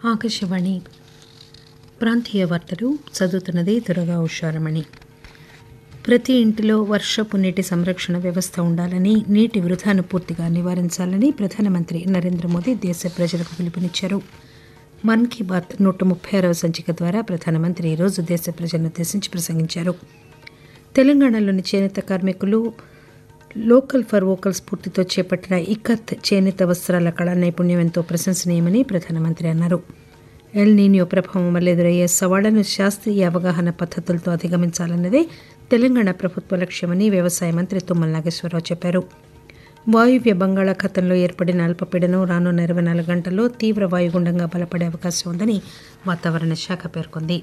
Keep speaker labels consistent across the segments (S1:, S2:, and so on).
S1: ఆకాశవాణి ప్రాంతీయ వార్తలు చదువుతున్నది దుర్గా ఉషారమణి. ప్రతి ఇంటిలో వర్షపు నీటి సంరక్షణ వ్యవస్థ ఉండాలని, నీటి వృధాను పూర్తిగా నివారించాలని ప్రధానమంత్రి నరేంద్ర మోదీ దేశ ప్రజలకు పిలుపునిచ్చారు. మన్ కీ బాత్ 136వ సంచిక ద్వారా ప్రధానమంత్రి ఈరోజు దేశ ప్రజలనుద్దేశించి ప్రసంగించారు. తెలంగాణలోని చేనేత కార్మికులు లోకల్ ఫర్ వోకల్ స్ఫూర్తితో చేపట్టిన ఇక్కత్ చేనేత వస్త్రాల కళా నైపుణ్యం ఎంతో ప్రశంసనీయమని ప్రధానమంత్రి అన్నారు. ఎల్ నీనియో ప్రభావం వల్ల ఎదురయ్యే సవాళ్లను శాస్త్రీయ అవగాహన పద్ధతులతో అధిగమించాలన్నదే తెలంగాణ ప్రభుత్వ లక్ష్యమని వ్యవసాయ మంత్రి తుమ్మల నాగేశ్వరరావు చెప్పారు. వాయువ్య బంగాళాఖాతంలో ఏర్పడిన అల్పపీడనం రానున్న 24 గంటల్లో తీవ్ర వాయుగుండంగా బలపడే అవకాశం ఉందని వాతావరణ శాఖ పేర్కొంది.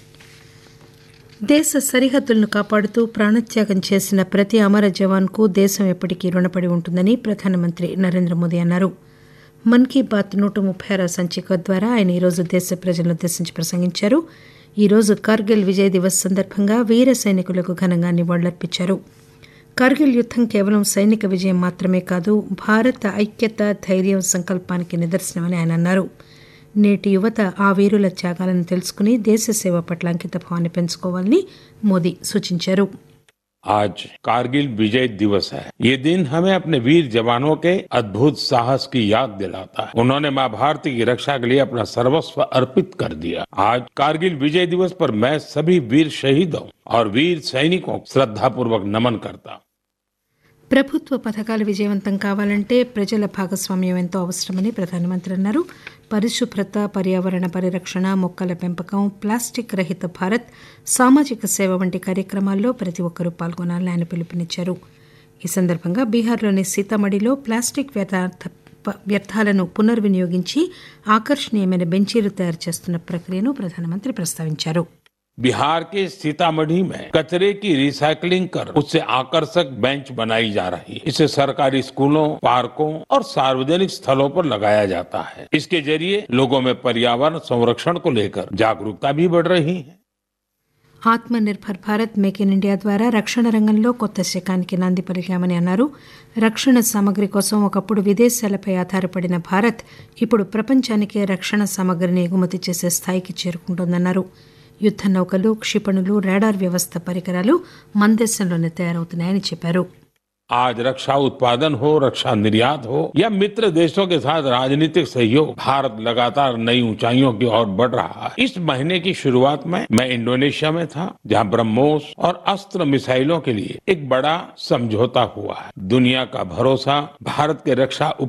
S1: దేశ సరిహద్దులను కాపాడుతూ ప్రాణత్యాగం చేసిన ప్రతి అమర జవాన్కు దేశం ఎప్పటికీ రుణపడి ఉంటుందని ప్రధానమంత్రి నరేంద్ర మోదీ అన్నారు. మన్ కీ బాత్ 136వ సంచిక ద్వారా ఆయన ఈరోజు దేశ ప్రజలను ఉద్దేశించి ప్రసంగించారు. ఈరోజు కార్గిల్ విజయ్ దివస్ సందర్భంగా వీర సైనికులకు ఘనంగా నివాళులర్పించారు. కార్గిల్ యుద్దం కేవలం సైనిక విజయం మాత్రమే కాదు, భారత ఐక్యత, ధైర్యం, సంకల్పానికి నిదర్శనమని ఆయన అన్నారు. నేటి యువత ఆ వీరుల త్యాగాలను తెలుసుకుని దేశ సేవ పట్ల అంకితభావాన్ని పెంచుకోవాలని మోదీ సూచించారు.
S2: आज कारगिल विजय दिवस है। ये दिन हमें अपने वीर जवानों के अद्भुत साहस की याद दिलाता है। उन्होंने मां भारती की रक्षा के लिए अपना सर्वस्व अर्पित कर दिया। आज कारगिल विजय दिवस पर मैं सभी वीर शहीदों और वीर सैनिकों को श्रद्धापूर्वक नमन करता हूं।
S1: ప్రభుత్వ పథకాలు విజయవంతం కావాలంటే ప్రజల భాగస్వామ్యం ఎంతో అవసరమని ప్రధానమంత్రి అన్నారు. పరిశుభ్రత, పర్యావరణ పరిరక్షణ, మొక్కల పెంపకం, ప్లాస్టిక్ రహిత భారత్, సామాజిక సేవ వంటి కార్యక్రమాల్లో ప్రతి ఒక్కరూ పాల్గొనాలని ఆయన పిలుపునిచ్చారు. ఈ సందర్భంగా బీహార్లోని సీతామఢీలో ప్లాస్టిక్ వ్యర్థాలను పునర్వినియోగించి ఆకర్షణీయమైన బెంచీలు తయారు చేస్తున్న ప్రక్రియను ప్రధానమంత్రి ప్రస్తావించారు.
S2: बिहार के सीतामढ़ी में कचरे की रिसाइकलिंग कर उससे आकर्षक बेंच बनाई जा रही है। इसे सरकारी स्कूलों, पार्कों और सार्वजनिक स्थलों पर लगाया जाता है। इसके जरिए लोगों में पर्यावरण संरक्षण को लेकर जागरूकता भी बढ़ रही है.
S1: ఆత్మ nirbhar Bharat, make in India ద్వారా రక్షణ రంగంలో కొత్త శకానికి నాంది పలికామని అన్నారు. రక్షణ సామగ్రి కోసం ఒకప్పుడు విదేశాలపై ఆధారపడిన భారత్ ఇప్పుడు ప్రపంచానికే రక్షణ సామగ్రిని ఎగుమతి చేసే స్థాయికి చేరుకుంటోందన్నారు. యుద్ద నౌకలు, క్షిపణులు, రాడార్ వ్యవస్థ పరికరాలు మన దేశంలోనే తయారవుతున్నాయని చెప్పారు.
S2: आज रक्षा उत्पादन हो, रक्षा निर्यात हो या मित्र देशों के साथ राजनीतिक सहयोग, भारत लगातार नई ऊंचाइयों की ओर बढ़ रहा है. इस महीने की शुरुआत में मैं इंडोनेशिया में था, जहां ब्रह्मोस और अस्त्र मिसाइलों के लिए एक बड़ा समझौता हुआ है. दुनिया का भरोसा भारत के रक्षा